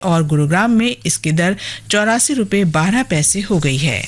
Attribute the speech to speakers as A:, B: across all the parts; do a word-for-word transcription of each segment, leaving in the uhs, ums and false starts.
A: और गुरुग्राम में इसकी दर चौरासी रुपये बारह पैसे हो गई है।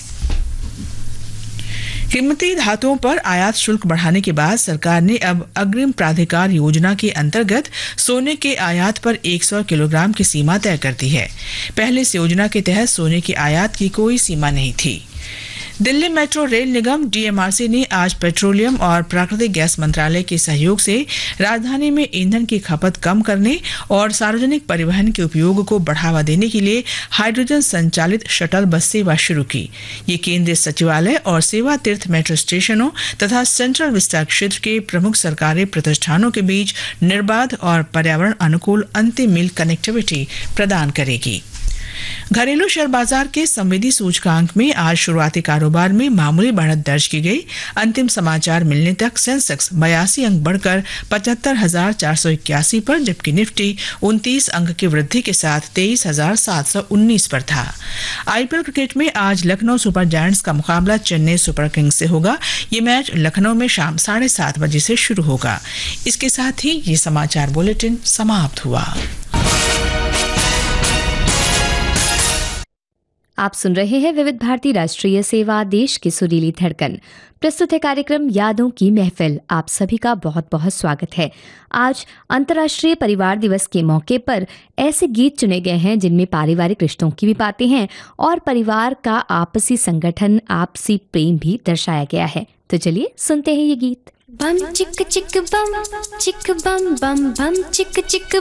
A: कीमती धातुओं पर आयात शुल्क बढ़ाने के बाद सरकार ने अब अग्रिम प्राधिकार योजना के अंतर्गत सोने के आयात पर सौ किलोग्राम की सीमा तय कर दी है। पहले इस योजना के तहत सोने के आयात की कोई सीमा नहीं थी। दिल्ली मेट्रो रेल निगम डीएमआरसी ने आज पेट्रोलियम और प्राकृतिक गैस मंत्रालय के सहयोग से राजधानी में ईंधन की खपत कम करने और सार्वजनिक परिवहन के उपयोग को बढ़ावा देने के लिए हाइड्रोजन संचालित शटल बस सेवा शुरू की। ये केंद्रीय सचिवालय और सेवा तीर्थ मेट्रो स्टेशनों तथा सेंट्रल विस्तार क्षेत्र के प्रमुख सरकारी प्रतिष्ठानों के बीच निर्बाध और पर्यावरण अनुकूल अंतिम मील कनेक्टिविटी प्रदान करेगी। घरेलू शेयर बाजार के संवेदी सूचकांक में आज शुरुआती कारोबार में मामूली बढ़त दर्ज की गई। अंतिम समाचार मिलने तक सेंसेक्स बयासी अंक बढ़कर पचहत्तर हजार चार सौ इक्यासी पर, जबकि निफ्टी उनतीस अंक की वृद्धि के साथ तेईस हजार सात सौ उन्नीस पर था। आईपीएल क्रिकेट में आज लखनऊ सुपर जायंट्स का मुकाबला चेन्नई सुपर किंग्स से होगा। ये मैच लखनऊ में शाम साढ़े सात बजे से शुरू होगा। इसके साथ ही ये समाचार बुलेटिन समाप्त हुआ।
B: आप सुन रहे हैं विविध भारती राष्ट्रीय सेवा, देश की सुरीली धड़कन। प्रस्तुत है कार्यक्रम यादों की महफिल। आप सभी का बहुत बहुत स्वागत है। आज अंतर्राष्ट्रीय परिवार दिवस के मौके पर ऐसे गीत चुने गए हैं जिनमें पारिवारिक रिश्तों की भी बातें हैं और परिवार का आपसी संगठन, आपसी प्रेम भी दर्शाया गया है। तो चलिए सुनते हैं ये गीत।
C: बम चिक चिक बम चिक बम बम बम चिक चिक